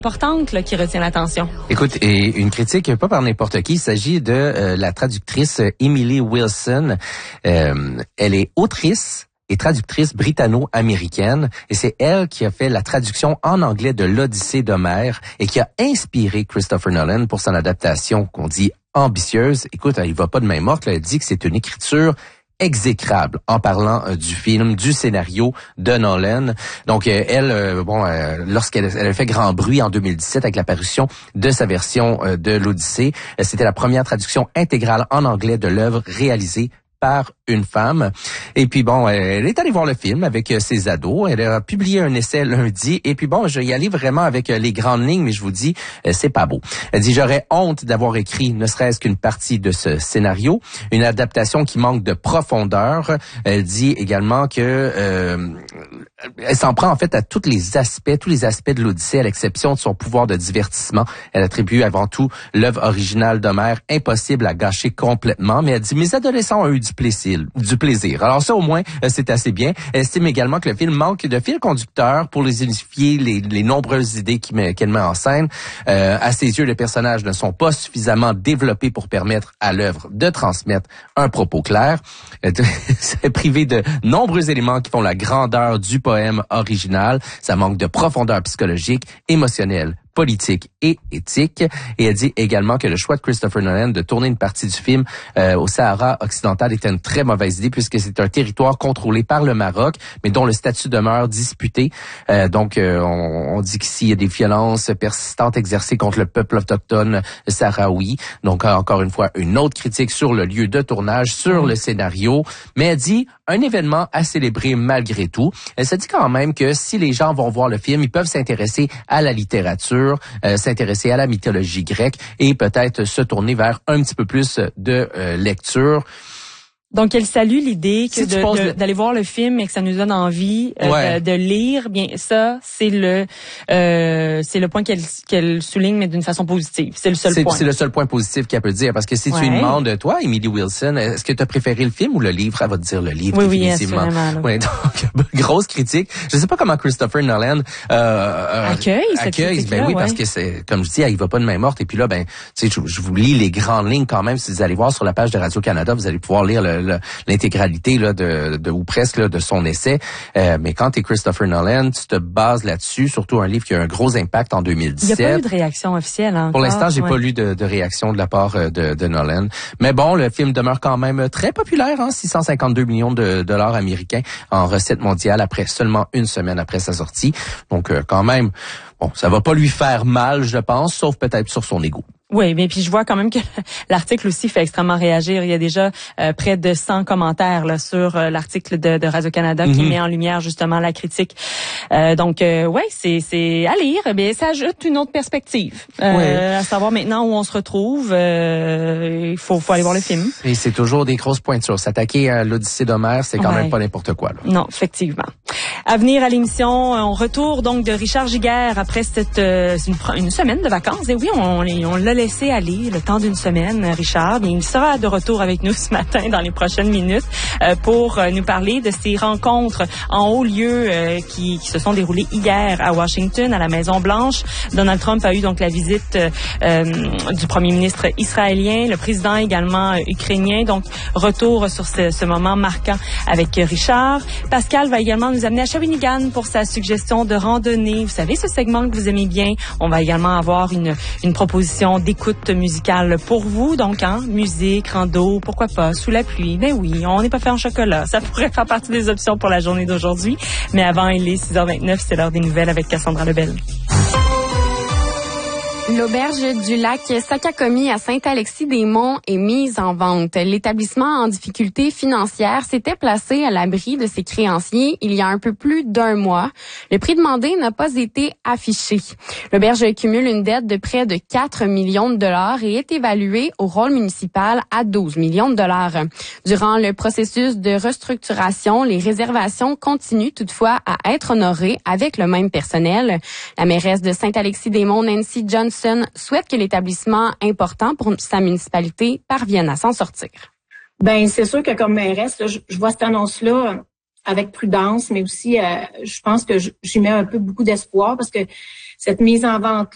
Importante là, qui retient l'attention. Écoute, et une critique pas par n'importe qui, il s'agit de la traductrice Emily Wilson. Elle est autrice et traductrice britanno-américaine, et c'est elle qui a fait la traduction en anglais de l'Odyssée d'Homère et qui a inspiré Christopher Nolan pour son adaptation qu'on dit ambitieuse. Écoute, il va pas de main morte, là, elle dit que c'est une écriture exécrable en parlant du film, du scénario de Nolan. Donc lorsqu'elle a fait grand bruit en 2017 avec l'apparition de sa version de l'Odyssée, c'était la première traduction intégrale en anglais de l'œuvre réalisée par une femme. Et puis elle est allée voir le film avec ses ados. Elle a publié un essai lundi. Et puis je vais y aller vraiment avec les grandes lignes, mais je vous dis, c'est pas beau. Elle dit, j'aurais honte d'avoir écrit ne serait-ce qu'une partie de ce scénario. Une adaptation qui manque de profondeur. Elle dit également que elle s'en prend en fait à tous les aspects de l'Odyssée, à l'exception de son pouvoir de divertissement. Elle attribue avant tout l'œuvre originale d'Homère impossible à gâcher complètement. Mais elle dit, mes adolescents ont eu du plaisir. Alors ça, au moins, c'est assez bien. Elle estime également que le film manque de fil conducteur pour les unifier les nombreuses idées qu'elle met en scène. À ses yeux, les personnages ne sont pas suffisamment développés pour permettre à l'œuvre de transmettre un propos clair. C'est privé de nombreux éléments qui font la grandeur du poème original. Ça manque de profondeur psychologique, émotionnelle, politique et éthique. Et elle dit également que le choix de Christopher Nolan de tourner une partie du film au Sahara occidental était une très mauvaise idée puisque c'est un territoire contrôlé par le Maroc, mais dont le statut demeure disputé. On dit qu'ici, il y a des violences persistantes exercées contre le peuple autochtone sahraoui. Donc, encore une fois, une autre critique sur le lieu de tournage, sur le scénario. Mais elle dit un événement à célébrer malgré tout. Elle se dit quand même que si les gens vont voir le film, ils peuvent s'intéresser à la littérature, s'intéresser à la mythologie grecque et peut-être se tourner vers un petit peu plus de lecture. Donc, elle salue l'idée que d'aller voir le film et que ça nous donne envie de lire. Bien, ça, c'est le point qu'elle souligne, mais d'une façon positive. C'est le seul point. C'est le seul point positif qu'elle peut dire. Parce que si tu lui demandes, toi, Emily Wilson, est-ce que tu as préféré le film ou le livre? Elle va te dire le livre, définitivement. Oui, donc, grosse critique. Je sais pas comment Christopher Nolan accueille. Parce que c'est, comme je dis, il va pas de main morte. Et puis là, je vous lis les grandes lignes quand même. Si vous allez voir sur la page de Radio-Canada, vous allez pouvoir lire l'intégralité là ou presque là, de son essai. Mais quand t'es Christopher Nolan, tu te bases là-dessus, surtout un livre qui a un gros impact en 2017. Il n'y a pas eu de réaction officielle encore. Pour l'instant, j'ai pas lu de réaction de la part de Nolan. Mais bon, le film demeure quand même très populaire, 652 millions de dollars américains en recettes mondiales après seulement une semaine après sa sortie. Donc quand même, ça va pas lui faire mal, je pense, sauf peut-être sur son ego. Oui, mais puis je vois quand même que l'article aussi fait extrêmement réagir. Il y a déjà près de 100 commentaires là, sur l'article de Radio-Canada qui met en lumière justement la critique. Donc, c'est à lire. Bien, ça ajoute une autre perspective. À savoir maintenant où on se retrouve. Il faut aller voir le film. Et c'est toujours des grosses pointures. S'attaquer à l'Odyssée d'Homère, c'est quand même pas n'importe quoi. Là. Non, effectivement. À venir à l'émission, on retour donc de Richard Giguère après une semaine de vacances. Et oui, on l'a laissé aller le temps d'une semaine, Richard. Bien, il sera de retour avec nous ce matin dans les prochaines minutes pour nous parler de ces rencontres en haut lieu qui se sont déroulées hier à Washington, à la Maison-Blanche. Donald Trump a eu donc la visite du premier ministre israélien, le président également ukrainien. Donc, retour sur ce moment marquant avec Richard. Pascal va également nous amener à Shawinigan pour sa suggestion de randonnée. Vous savez, ce segment que vous aimez bien. On va également avoir une proposition d'écoute musicale pour vous. Donc, musique, rando, pourquoi pas, sous la pluie. Ben oui, on n'est pas fait en chocolat. Ça pourrait faire partie des options pour la journée d'aujourd'hui. Mais avant, il est 6h29, c'est l'heure des nouvelles avec Cassandra Lebel. L'auberge du lac Sakakomi à Saint-Alexis-des-Monts est mise en vente. L'établissement en difficulté financière s'était placé à l'abri de ses créanciers il y a un peu plus d'un mois. Le prix demandé n'a pas été affiché. L'auberge cumule une dette de près de 4 millions de dollars et est évaluée au rôle municipal à 12 millions de dollars. Durant le processus de restructuration, les réservations continuent toutefois à être honorées avec le même personnel. La mairesse de Saint-Alexis-des-Monts, Nancy Johnson, souhaite que l'établissement important pour sa municipalité parvienne à s'en sortir. Ben c'est sûr que comme mairesse, là, je vois cette annonce-là avec prudence, mais aussi je pense que j'y mets un peu beaucoup d'espoir parce que cette mise en vente